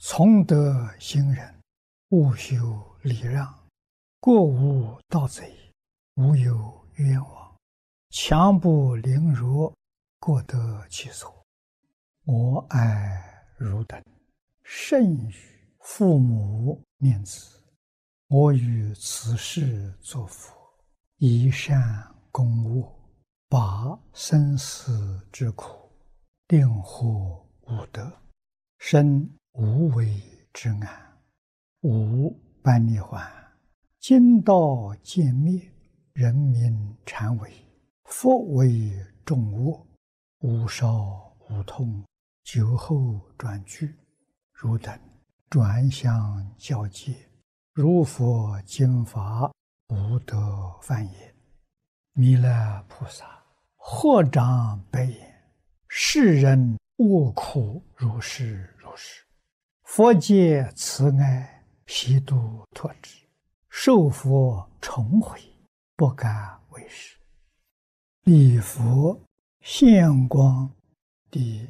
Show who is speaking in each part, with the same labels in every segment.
Speaker 1: 从德行人，务修礼让，过无盗贼，无有冤枉，强不凌辱，各得其所。我爱汝等，甚于父母念子。我于此世作佛，以善供恶，拔生死之苦，令获无得，生无为之安，无般涅槃。今道渐灭，人民禅为，佛为众恶，无少无痛，久后转居。汝等转相教戒，如佛经法，无得犯也。弥勒菩萨合掌白言：世人恶苦如是如是，佛界慈爱，悉度脱之，受佛重回，不敢为是。礼佛现光第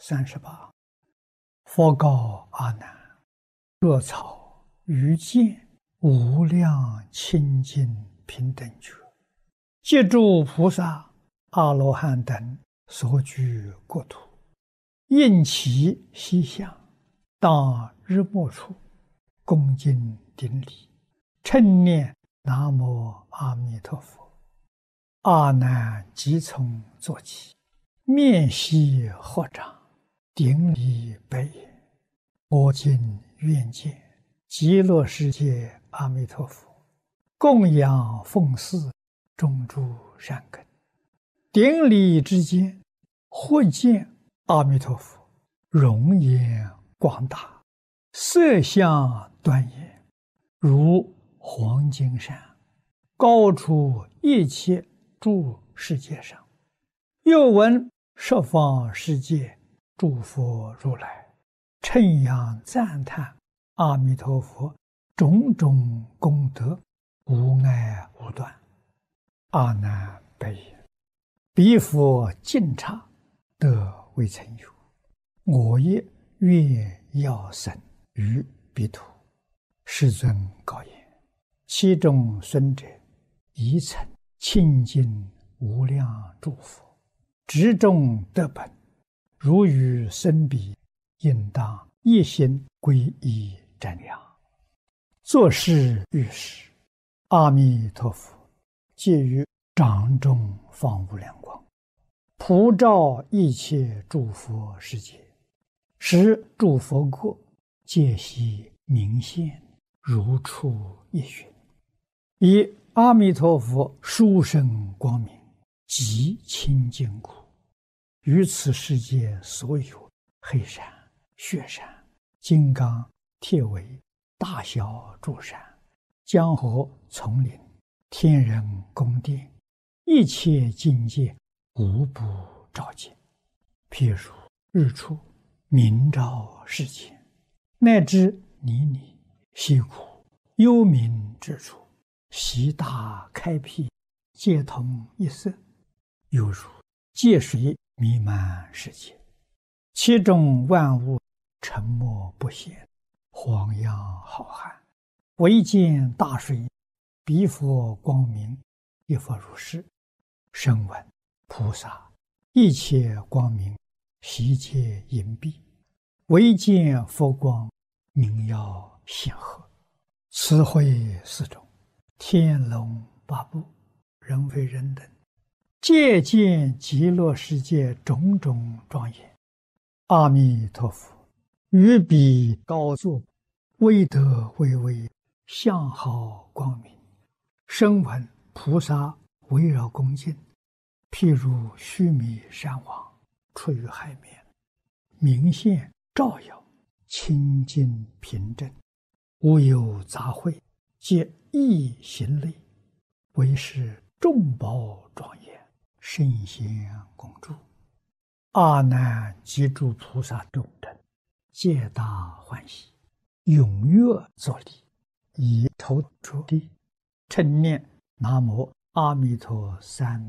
Speaker 1: 38。佛告阿难：若草于见无量清净平等觉，借诸菩萨、阿罗汉等所居国土，应其西向，当日没处，恭敬顶礼，称念南无阿弥陀佛。阿难即从坐起，面悉合掌，顶礼白言：我今愿见极乐世界阿弥陀佛，供养奉祀，种诸善根。顶礼之间，忽见阿弥陀佛容颜广大，色相端严，如黄金山，高出一切诸世界上。又闻十方世界诸佛如来称扬赞叹阿弥陀佛种种功德，无碍无断。阿难白言：彼佛尽刹，得未曾有。我也愿要生于彼土。世尊告言：其中孙者，宜曾清净无量诸佛，执众得本，如与生彼，应当一心皈依瞻仰。作是遇时，阿弥陀佛借于掌中放无量光，普照一切诸佛世界，使诸佛国皆悉明现，如出一寻。以阿弥陀佛殊胜光明，极清净故，于此世界所有黑山、雪山、金刚、铁围、大小诸山、江河、丛林、天人宫殿，一切境界，无不照见。譬如日出明照世间，乃至泥泞、溪谷、幽冥之处，悉大开辟，皆同一色，犹如界水弥漫世界，其中万物沉默不显，荒洋浩瀚，唯见大水，彼佛光明，亦复如是。声闻菩萨一切光明，悉皆隐蔽，唯见佛光，明耀显赫。此会四种，天龙八部，人非人等，皆见极乐世界种种庄严。阿弥陀佛于彼高坐，威德巍巍，相好光明。声闻菩萨围绕恭敬，譬如须弥山王出于海面，明现照耀，清净平正，无有杂秽，皆一行类，为是众宝庄严，圣贤恭祝。阿难及诸菩萨众等，皆大欢喜，踊跃作礼，以头着地，称念南无阿弥陀三